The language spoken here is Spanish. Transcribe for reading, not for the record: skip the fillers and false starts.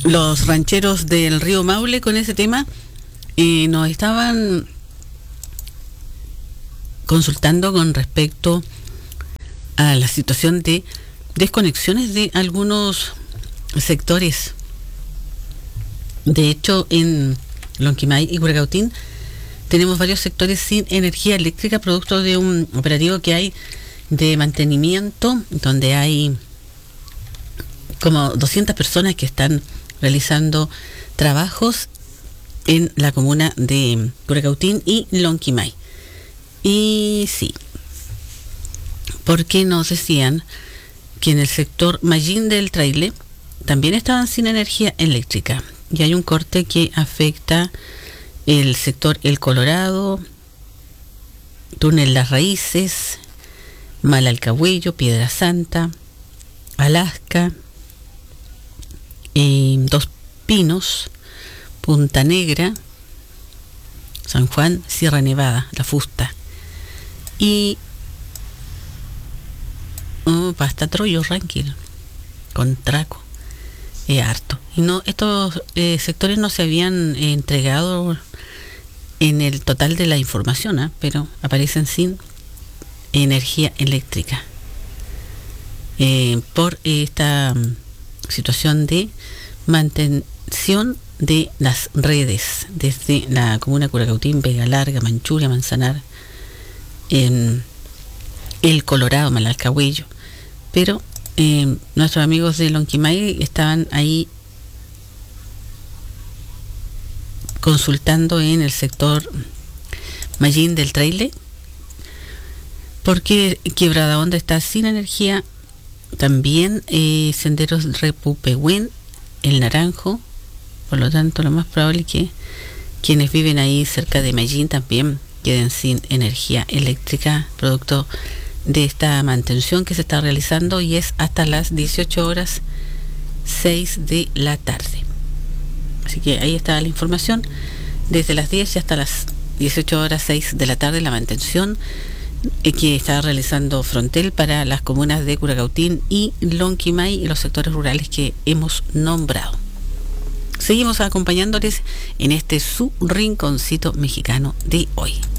los rancheros del río Maule con ese tema nos estaban consultando con respecto a la situación de desconexiones de algunos sectores. De hecho, en Lonquimay y Curacautín tenemos varios sectores sin energía eléctrica, producto de un operativo que hay de mantenimiento, donde hay como 200 personas que están realizando trabajos en la comuna de Curacautín y Lonquimay. Y sí, porque nos decían que en el sector Mallín del Traile también estaban sin energía eléctrica, y hay un corte que afecta el sector El Colorado, Túnel Las Raíces, Malalcahuello, Piedra Santa, Alaska, Dos Pinos, Punta Negra, San Juan, Sierra Nevada, La Fusta, y hasta Troyo, Ranquil, con Traco, harto. Y no, estos sectores no se habían entregado en el total de la información, pero aparecen sin energía eléctrica por esta situación de mantención de las redes desde la comuna Curacautín, Vega Larga, Manchuria, Manzanar, en El Colorado, Malalcahuello. Pero nuestros amigos de Lonquimay estaban ahí consultando en el sector Mallín del Traile, porque Quebrada Honda está sin energía. También Senderos Repupehuen, El Naranjo. Por lo tanto, lo más probable es que quienes viven ahí cerca de Mallín también queden sin energía eléctrica, producto de esta mantención que se está realizando, y es hasta las 18:06 de la tarde. Así que ahí está la información, desde las 10 y hasta las 18:06 de la tarde, la mantención que está realizando Frontel para las comunas de Curacautín y Lonquimay y los sectores rurales que hemos nombrado. Seguimos acompañándoles en este su rinconcito mexicano de hoy.